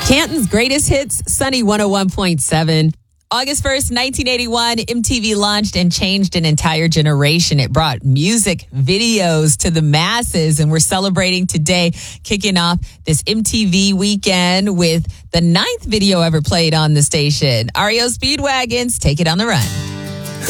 Canton's greatest hits, Sunny 101.7. August 1st, 1981, MTV launched and changed an entire generation. It brought music videos to the masses, and we're celebrating today, kicking off this MTV weekend with the 9th video ever played on the station. REO Speedwagon's Take It on the Run.